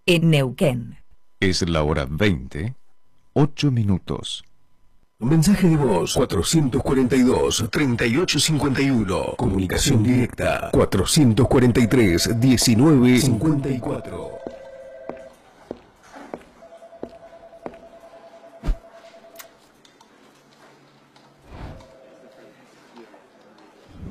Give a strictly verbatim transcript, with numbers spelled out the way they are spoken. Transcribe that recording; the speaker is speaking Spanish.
en Neuquén. Es la hora veinte, ocho minutos. Mensaje de voz cuatrocientos cuarenta y dos, treinta y ocho cincuenta y uno. Comunicación directa cuatrocientos cuarenta y tres, diecinueve cincuenta y cuatro.